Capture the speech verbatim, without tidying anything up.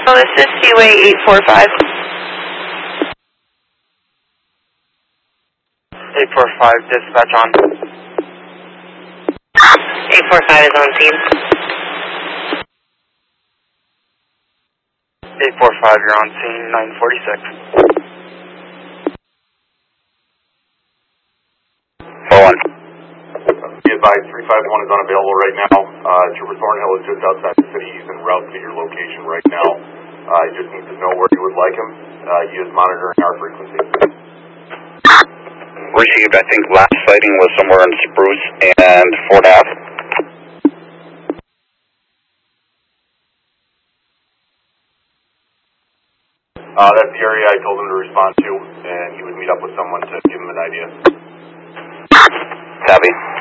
So this is Seaway eight four five. eight four five, dispatch on. eight four five is on scene. eight four five, you're on scene, nine forty-six. four one. Be advised, three five one is unavailable right now. Uh, Trooper Thornhill is just outside the city. He's en route to your location right now. Uh, he just needs to know where you would like him. Uh, he is monitoring our frequency. Received, I think last sighting was somewhere in Spruce and Fort Ave. Uh, that's the area I told him to respond to, and he would meet up with someone to give him an idea. Copy.